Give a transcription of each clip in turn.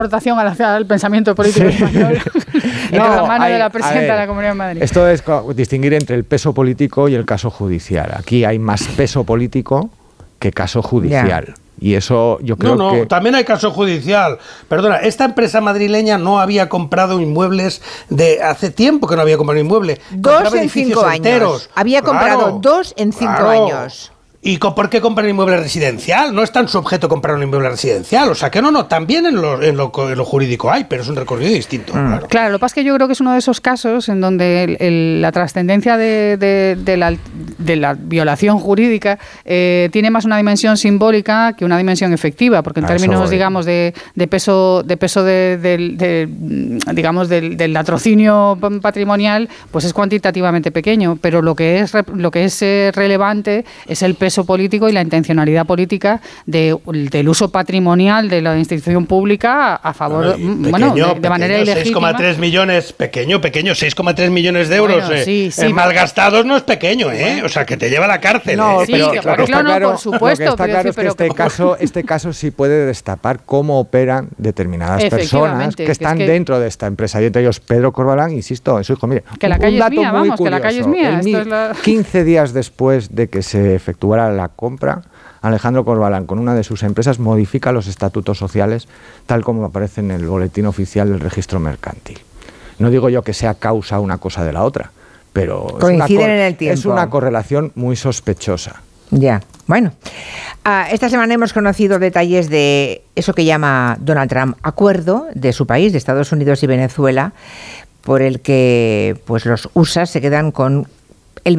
aportación al pensamiento político español de la mano de la presidenta de la Comunidad de Madrid. Esto es distinguir entre el peso político y el caso judicial. Aquí hay más peso político que caso judicial. Yeah. Y eso yo creo que... también hay caso judicial. Perdona, esta empresa madrileña no había comprado inmuebles de hace tiempo que no había comprado inmueble. 2 en 5 años. Había comprado 2 en 5 años. ¿Y por qué comprar un inmueble residencial? No es tan su objeto comprar un inmueble residencial. O sea que también en lo jurídico hay, pero es un recorrido distinto. Claro, lo que pasa es que yo creo que es uno de esos casos en donde la trascendencia de la violación jurídica tiene más una dimensión simbólica que una dimensión efectiva, porque en términos, digamos, de peso digamos del latrocinio patrimonial, pues es cuantitativamente pequeño, pero lo que es relevante es el peso político y la intencionalidad política del uso patrimonial de la institución pública a favor, de manera ilegítima. 6,3 millones, pequeño, 6,3 millones de euros malgastados no es pequeño, ¿eh? O sea, que te lleva a la cárcel. Por supuesto. Lo que está claro es que este caso sí puede destapar cómo operan determinadas personas que están dentro de esta empresa. Y entre ellos Pedro Corbalán, insisto, en su hijo, mire, que la calle es mía, que la calle es mía. 15 días después de que se efectuara la compra, Alejandro Corbalán, con una de sus empresas, modifica los estatutos sociales tal como aparece en el boletín oficial del registro mercantil. No digo yo que sea causa una cosa de la otra, pero coinciden en el tiempo. Es una correlación muy sospechosa. Ya, bueno. Esta semana hemos conocido detalles de eso que llama Donald Trump acuerdo de su país, de Estados Unidos y Venezuela, por el que pues los USA se quedan con el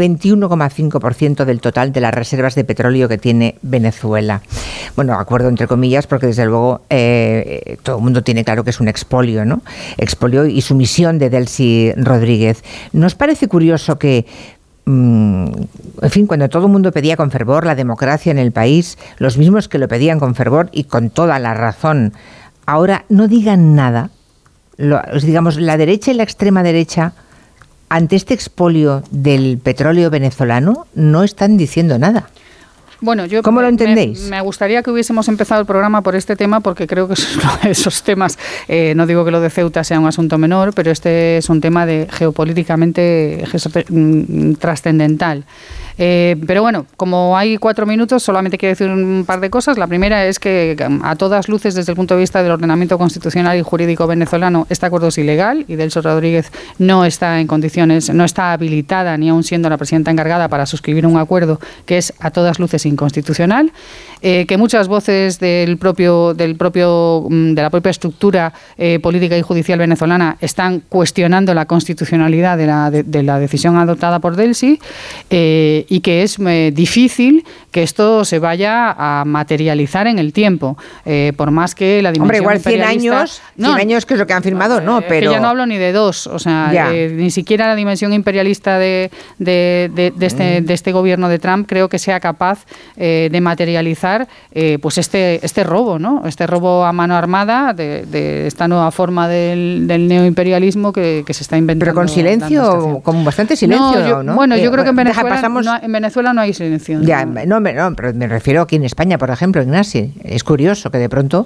21,5% del total de las reservas de petróleo que tiene Venezuela. Bueno, acuerdo entre comillas, porque desde luego todo el mundo tiene claro que es un expolio, ¿no? Expolio y sumisión de Delcy Rodríguez. ¿No os parece curioso que, en fin, cuando todo el mundo pedía con fervor la democracia en el país, los mismos que lo pedían con fervor y con toda la razón, ahora no digan nada? Digamos, la derecha y la extrema derecha, ante este expolio del petróleo venezolano, no están diciendo nada. Bueno, ¿Cómo lo entendéis? Me gustaría que hubiésemos empezado el programa por este tema, porque creo que es uno de esos temas, no digo que lo de Ceuta sea un asunto menor, pero este es un tema geopolíticamente trascendental. Pero bueno, como hay 4 minutos, solamente quiero decir un par de cosas. La primera es que, a todas luces, desde el punto de vista del ordenamiento constitucional y jurídico venezolano, este acuerdo es ilegal y Delcy Rodríguez no está en condiciones, no está habilitada, ni aun siendo la presidenta encargada, para suscribir un acuerdo que es a todas luces inconstitucional. Que muchas voces de la propia estructura política y judicial venezolana están cuestionando la constitucionalidad de la decisión adoptada por Delcy, y que es difícil que esto se vaya a materializar en el tiempo, por más que la dimensión igual 100 años, 100 años que es lo que han firmado, pero... Que ya no hablo ni de 2, o sea, ni siquiera la dimensión imperialista de este gobierno de Trump creo que sea capaz de materializar pues este robo, ¿no? Este robo a mano armada de esta nueva forma del neoimperialismo que se está inventando. Pero con silencio, con bastante silencio, ¿no? Bueno, yo creo que en Venezuela no hay silencio. Ya, no, pero me refiero aquí en España, por ejemplo, Ignasi. Es curioso que de pronto...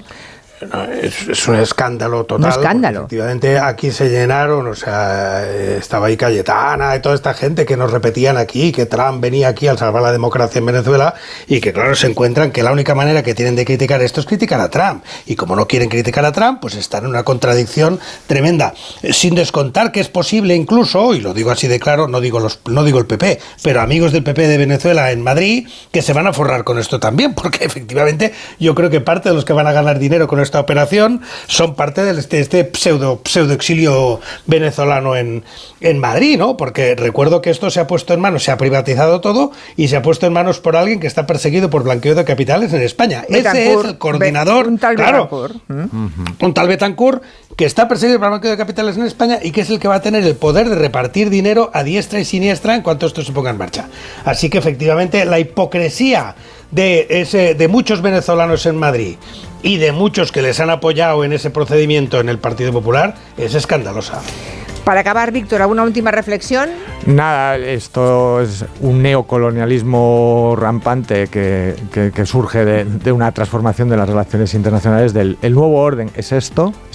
Es un escándalo total. Un escándalo. Efectivamente, aquí se llenaron, o sea, estaba ahí Cayetana y toda esta gente que nos repetían aquí que Trump venía aquí a salvar la democracia en Venezuela, y que claro, se encuentran que la única manera que tienen de criticar esto es criticar a Trump, y como no quieren criticar a Trump, pues están en una contradicción tremenda, sin descontar que es posible incluso, y lo digo así de claro, no digo el PP, pero amigos del PP de Venezuela en Madrid, que se van a forrar con esto también, porque efectivamente yo creo que parte de los que van a ganar dinero con esta operación son parte de este pseudo exilio venezolano en Madrid, ¿no? Porque recuerdo que esto se ha puesto en manos, se ha privatizado todo y se ha puesto en manos por alguien que está perseguido por blanqueo de capitales en España. Ese es el coordinador, un tal Betancourt, que está perseguido por blanqueo de capitales en España y que es el que va a tener el poder de repartir dinero a diestra y siniestra en cuanto esto se ponga en marcha. Así que efectivamente la hipocresía de muchos venezolanos en Madrid y de muchos que les han apoyado en ese procedimiento en el Partido Popular es escandalosa. Para acabar, Víctor, ¿alguna última reflexión? Nada, esto es un neocolonialismo rampante que surge de una transformación de las relaciones internacionales. El nuevo orden es esto.